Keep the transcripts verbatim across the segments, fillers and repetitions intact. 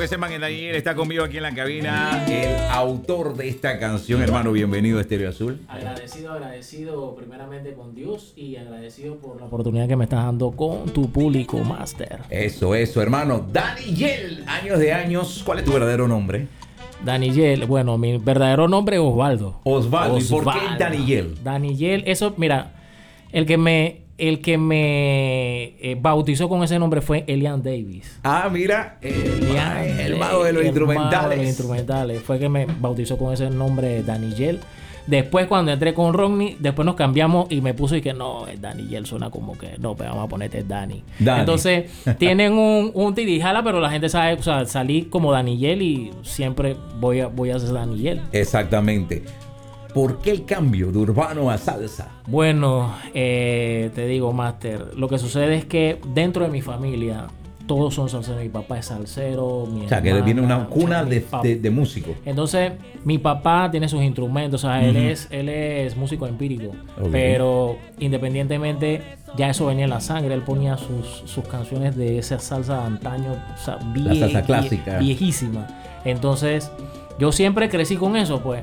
que sepan que Daniel está conmigo aquí en la cabina, el autor de esta canción, hermano. Bienvenido a Estéreo Azul. Agradecido, agradecido primeramente con Dios y agradecido por la oportunidad que me estás dando con tu público, Master. Eso, eso, hermano. Daniel, años de años. ¿Cuál es tu verdadero nombre? Daniel, bueno, mi verdadero nombre es Osvaldo. Osvaldo. ¿Y por qué Osvaldo. Daniel? Daniel, eso, mira, el que me... El que me eh, bautizó con ese nombre fue Elian Davis. Ah, mira, el, Elian, el mago de los el instrumentales. mago de los instrumentales. Fue que me bautizó con ese nombre, Daniel. Después, cuando entré con Rodney, después nos cambiamos y me puso y que no, el Daniel suena como que no, pero vamos a ponerte Dani. Dani. Entonces, tienen un, un tirijala, pero la gente sabe, o sea, salí como Daniel y siempre voy a, voy a ser Daniel. Exactamente. ¿Por qué el cambio de urbano a salsa? Bueno, eh, te digo, Master, lo que sucede es que dentro de mi familia todos son salseros. Mi papá es salsero, mi O sea, que hermana, viene una cuna o sea, de, mi de, de músicos. Entonces, mi papá tiene sus instrumentos, o sea, él Ujú. es él es músico empírico, Ok. pero independientemente ya eso venía en la sangre. Él ponía sus, sus canciones de esa salsa de antaño, o sea, vie- salsa vie- clásica. viejísima. Entonces, yo siempre crecí con eso, pues.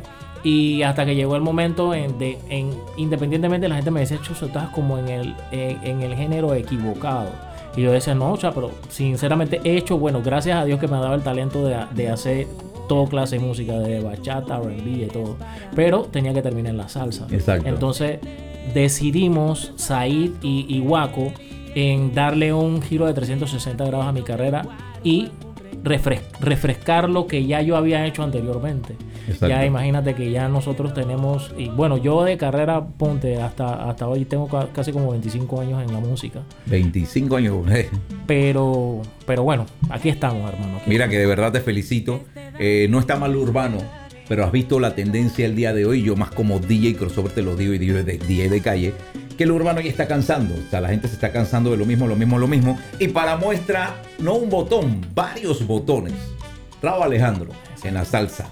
Y hasta que llegó el momento en, de, en independientemente la gente me decía, Chuzo, estás como en el, en, en el género equivocado. Y yo decía, no, o sea, pero sinceramente he hecho, bueno, gracias a Dios que me ha dado el talento de, de hacer toda clase de música, de bachata, R and B y todo. Pero tenía que terminar en la salsa. Exacto. Entonces decidimos, Said y, y Waco, en darle un giro de trescientos sesenta grados a mi carrera y refres- refrescar lo que ya yo había hecho anteriormente. Exacto. Ya imagínate que ya nosotros tenemos, y bueno, yo de carrera, ponte, hasta, hasta hoy tengo ca- casi como veinticinco años en la música. veinticinco años. eh. Pero, pero bueno, aquí estamos, hermano. Aquí Mira que de verdad te felicito. Eh, no está mal lo urbano, pero has visto la tendencia el día de hoy. Yo más como D J crossover te lo digo y D J de, D J de calle, que el urbano ya está cansando. O sea, la gente se está cansando de lo mismo, lo mismo, lo mismo. Y para muestra, no un botón, varios botones. Raúl Alejandro en la salsa.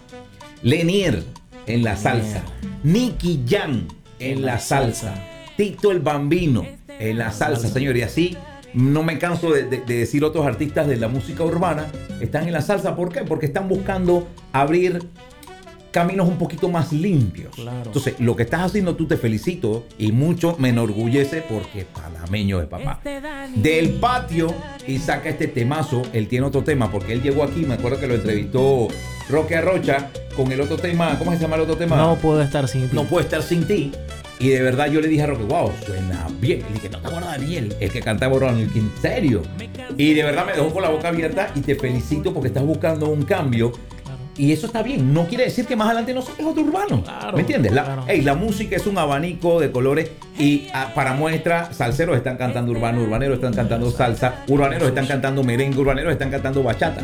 Lenier en la salsa. Nicky Jam en la salsa. Tito el Bambino en la salsa, señor. Y así no me canso de, de- de decir otros artistas de la música urbana están en la salsa. ¿Por qué? Porque están buscando abrir caminos un poquito más limpios. Claro. Entonces, lo que estás haciendo, tú te felicito y mucho me enorgullece porque panameño de papá. Del patio y saca este temazo. Él tiene otro tema porque él llegó aquí, me acuerdo que lo entrevistó Roque Arrocha con el otro tema. ¿Cómo se llama el otro tema? no puedo estar sin ti. No puedo estar sin ti. Y de verdad yo le dije a Roque, wow, suena bien. Le dije, no te acuerdas de Daniel, el que cantaba Ronald, en serio. Y de verdad me dejó con la boca abierta y te felicito porque estás buscando un cambio. Claro. Y eso está bien. No quiere decir que más adelante no saques otro urbano. Claro, ¿Me entiendes? La, claro. ey, la música es un abanico de colores. Y ah, para muestra, salseros están cantando urbano, urbaneros están cantando salsa, urbaneros están cantando merengue, urbaneros están cantando bachata.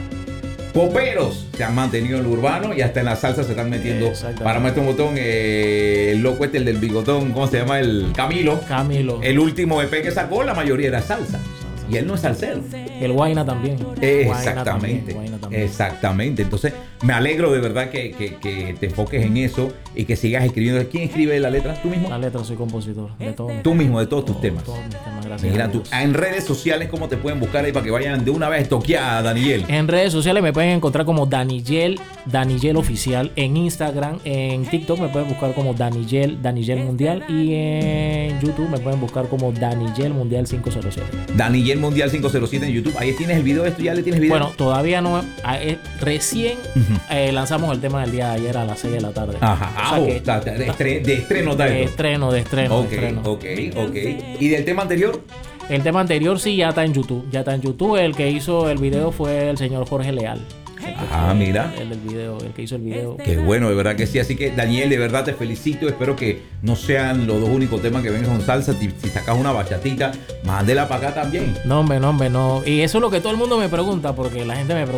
Poperos se han mantenido en lo urbano y hasta en la salsa se están metiendo. Exactamente. Para muestra un botón, eh, el loco este, el del bigotón, ¿cómo se llama? El Camilo. Camilo. El último E P que sacó, la mayoría era salsa. Y él no es salsero. El Guayna también. Exactamente. Guayna también, Guayna también. Exactamente. Entonces, me alegro de verdad que, que- que te enfoques en eso y que sigas escribiendo. ¿Quién escribe la letra? ¿Tú mismo? La letra, soy compositor de todo. Tú mismo, de todos tus Todo- temas. todos mis temas, gracias Mira a tú, Dios. en redes sociales, ¿cómo te pueden buscar ahí para que vayan de una vez a toquear a Daniel? En redes sociales me pueden encontrar como Daniel, Daniel Oficial. En Instagram, en TikTok me pueden buscar como Daniel, Daniel Mundial. Y en YouTube me pueden buscar como Daniel Mundial cinco cero siete. Daniel Mundial cinco cero siete en YouTube. Ahí tienes el video de esto, ya le tienes video. Bueno, todavía no. a- eh, recién Ujú. eh, lanzamos el tema del día de ayer a las seis de la tarde. Ajá. O Ah, sea oh, que- está- está- de, estre- de estreno está de esto. estreno, de estreno, Ok, de estreno. ok, ok. ¿Y del tema anterior? El tema anterior sí ya está en YouTube. Ya está en YouTube. El que hizo el video fue el señor Jorge Leal. El que Ah, fue mira. El del video, el que hizo el video. Qué bueno, de verdad que sí. Así que, Daniel, de verdad te felicito. Espero que no sean los dos únicos temas que vengan con salsa. Si, si sacas una bachatita, mándela para acá también. No, hombre, no, hombre, no. Y eso es lo que todo el mundo me pregunta, porque la gente me pregunta.